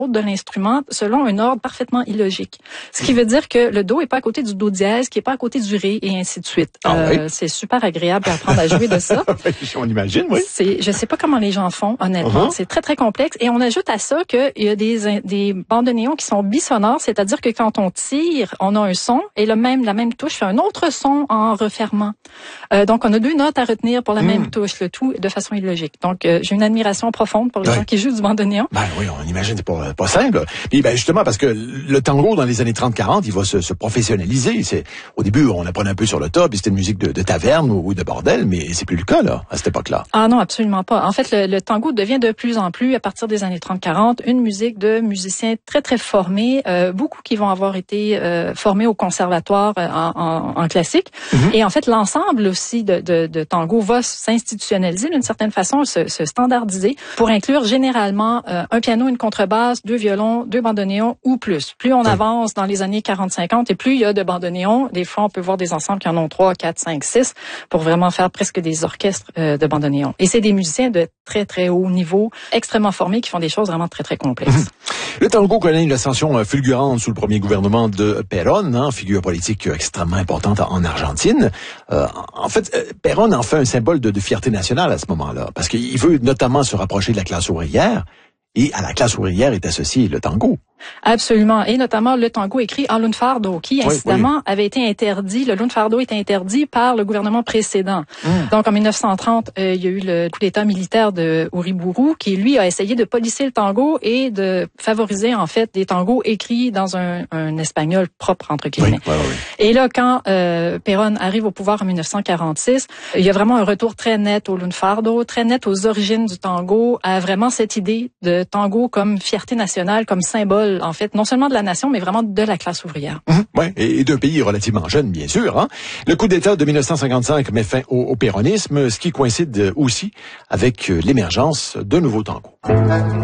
de l'instrument selon un ordre parfaitement illogique. Ce qui veut dire que le do est pas à côté du do dièse, qui est pas à côté du ré, et ainsi de suite. Oui. C'est super agréable d'apprendre à jouer de ça. On imagine, oui. Je sais pas comment les gens font, honnêtement. C'est très, très complexe. Et on ajoute à ça qu'il y a des bandoneons qui sont bisonores, c'est-à-dire que quand on tire, on a un son, et la même touche fait un autre son en refermant. Donc, on a 2 notes à retenir pour la même touche, le tout de façon illogique. Donc, j'ai une admiration profonde pour les gens qui jouent du bandoneon. Ben oui, on imagine, c'est pas simple. Puis justement, parce que le tango, dans les années 30-40, il va se professionnaliser. Au début, on apprenait un peu sur le tas, puis c'était une musique de taverne ou de bordel, mais c'est plus le cas, là, à cette époque-là. Ah non, absolument pas. En fait, le tango devient de plus en plus, à partir des années 30-40, une musique de musiciens très, très formés, beaucoup qui vont avoir été formés au conservatoire en classique. Et en fait, l'ensemble aussi de tango va s'institutionnaliser d'une certaine façon, se standardiser pour inclure généralement un piano, une contrebasse, 2 violons, 2 bandoneons ou plus. Plus on avance dans les années 40-50 et plus il y a de bandoneons, des fois on peut voir des ensembles qui en ont 3, 4, 5, 6 pour vraiment faire presque des orchestres de bandoneons. Et c'est des musiciens de très très haut niveau, extrêmement formés, qui font des choses vraiment très très complexes. Le tango connaît une ascension fulgurante sous le premier gouvernement de Perón, figure politique extrêmement importante en Argentine. En fait, Perón en fait un symbole de fierté nationale à ce moment-là, parce qu'il veut notamment se rapprocher de la classe ouvrière, et à la classe ouvrière est associé le tango. Absolument. Et notamment le tango écrit en lunfardo, qui incidemment avait été interdit. Le lunfardo était interdit par le gouvernement précédent. Donc en 1930, il y a eu le coup d'État militaire de Uriburu, qui lui a essayé de policer le tango et de favoriser en fait des tangos écrits dans un espagnol propre entre guillemets. Et là, quand Perón arrive au pouvoir en 1946, il y a vraiment un retour très net au lunfardo, très net aux origines du tango, à vraiment cette idée de tango comme fierté nationale, comme symbole en fait, non seulement de la nation, mais vraiment de la classe ouvrière. Ouais, et d'un pays relativement jeune, bien sûr. Le coup d'État de 1955 met fin au péronisme, ce qui coïncide aussi avec l'émergence de nouveaux tangos.